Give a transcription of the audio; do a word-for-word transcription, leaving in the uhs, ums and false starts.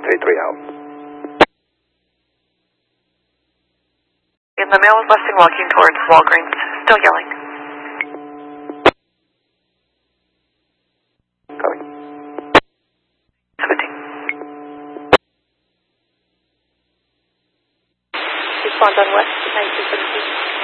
eight three out. And the male was last seen walking towards Walgreens, still yelling. Coming. seventeen. Respond on West nine two seventeen.